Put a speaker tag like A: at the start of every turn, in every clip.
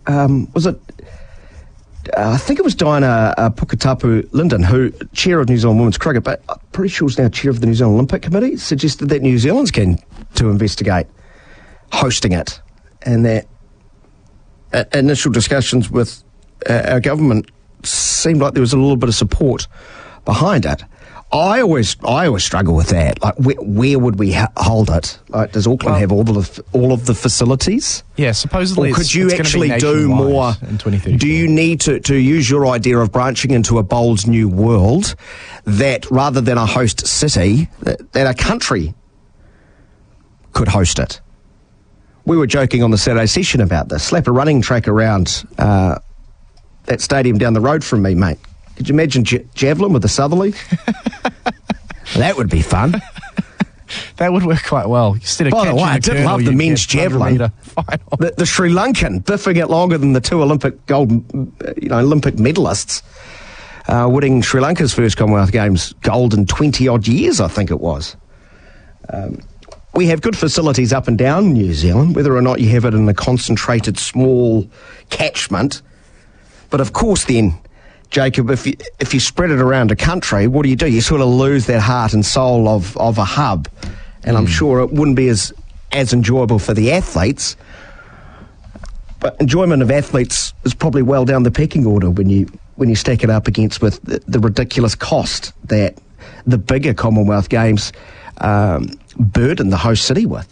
A: was it? I think it was Diana Puketapu-Linden, who chair of New Zealand Women's Cricket, but I'm pretty sure she's now chair of the New Zealand Olympic Committee, suggested that New Zealand's keen to investigate hosting it, and that initial discussions with our government seemed like there was a little bit of support behind it. I always struggle with that. Like, where would we hold it? Like, does Auckland have all of the facilities?
B: Yeah, supposedly.
A: Or could you actually do more?
B: In 2034?
A: Do you need to use your idea of branching into a bold new world, that rather than a host city, that a country could host it? We were joking on the Saturday session about this. Slap a running track around that stadium down the road from me, mate. Could you imagine javelin with the Southerly? That would be fun.
B: That would work quite well. Instead of
A: By the way, I did love the men's javelin. The Sri Lankan biffing it longer than the two Olympic Olympic medalists, winning Sri Lanka's first Commonwealth Games gold in 20-odd years, I think it was. We have good facilities up and down New Zealand, whether or not you have it in a concentrated small catchment. But of course then, Jacob, if you spread it around a country, what do? You sort of lose that heart and soul of a hub. And I'm sure it wouldn't be as enjoyable for the athletes. But enjoyment of athletes is probably well down the pecking order when you stack it up against with the ridiculous cost that the bigger Commonwealth Games burden the host city with.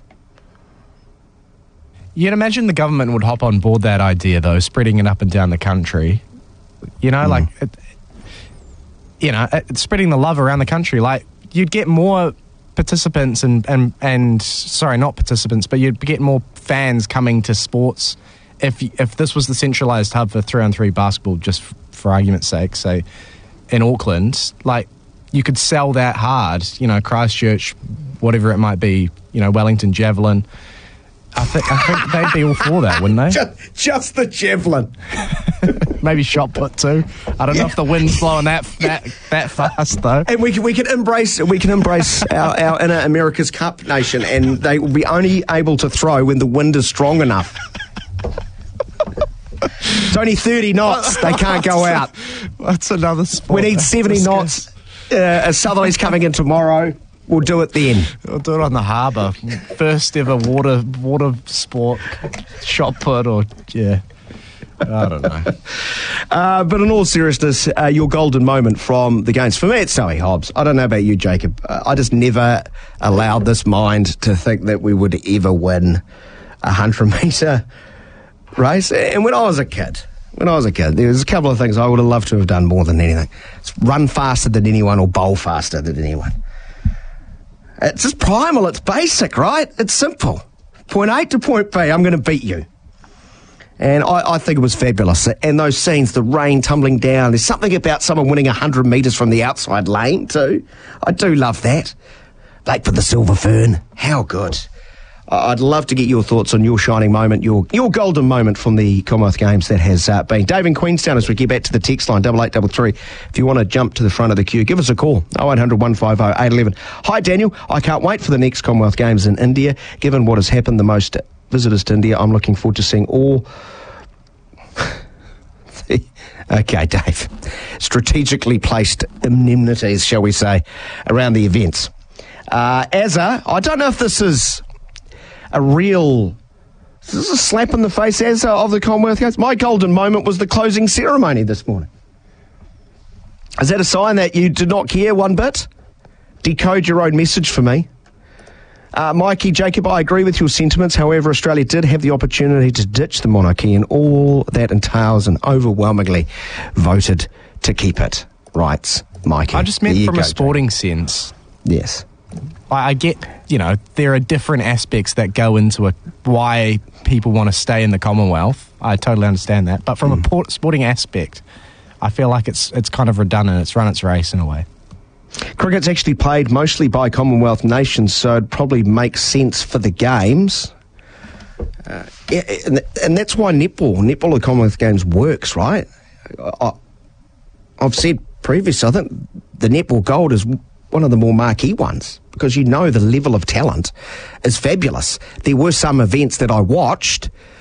B: You'd imagine the government would hop on board that idea, though, spreading it up and down the country. Spreading the love around the country. Like, you'd get more participants and sorry, not participants, but you'd get more fans coming to sports if this was the centralised hub for 3-on-3 basketball, just for argument's sake, say, in Auckland. Like, you could sell that hard, Christchurch, whatever it might be, Wellington Javelin. I think they'd be all for that, wouldn't they?
A: Just the javelin.
B: Maybe shot put too. I don't know if the wind's blowing that fast though.
A: And we can embrace our inner America's Cup nation, and they will be only able to throw when the wind is strong enough. It's only 30 knots. They can't go out.
B: That's another sport.
A: We need 70 knots. Southerly's coming in tomorrow. We'll do it then.
B: We'll do it on the harbour. First ever water sport shot put, or I don't know.
A: But in all seriousness, your golden moment from the games, for me, it's Zoe Hobbs. I don't know about you, Jacob. I just never allowed this mind to think that we would ever win a 100-metre race. And when I was a kid, there was a couple of things I would have loved to have done more than anything. It's run faster than anyone or bowl faster than anyone. It's just primal, it's basic, right? It's simple. Point A to point B, I'm going to beat you. And I think it was fabulous. And those scenes, the rain tumbling down, there's something about someone winning 100 metres from the outside lane too. I do love that. Lake for the Silver Fern, how good. I'd love to get your thoughts on your shining moment, your golden moment from the Commonwealth Games that has been. Dave in Queenstown, as we get back to the text line, 8833. If you want to jump to the front of the queue, give us a call, 0800 150 811. Hi, Daniel. I can't wait for the next Commonwealth Games in India. Given what has happened, the most visitors to India, I'm looking forward to seeing all... Okay, Dave. Strategically placed indemnities, shall we say, around the events. Azza, I don't know if this is... This is a slap in the face as of the Commonwealth Games. My golden moment was the closing ceremony this morning. Is that a sign that you did not care one bit? Decode your own message for me. Mikey, Jacob, I agree with your sentiments. However, Australia did have the opportunity to ditch the monarchy, and all that entails, and overwhelmingly voted to keep it. Writes Mikey.
B: I just meant from a sporting sense.
A: Yes.
B: I get, there are different aspects that go into why people want to stay in the Commonwealth. I totally understand that. But from a sporting aspect, I feel like it's kind of redundant. It's run its race in a way.
A: Cricket's actually played mostly by Commonwealth nations, so it probably makes sense for the games. And that's why netball at Commonwealth Games works, right? I've said previously, I think the netball gold is one of the more marquee ones, because the level of talent is fabulous. There were some events that I watched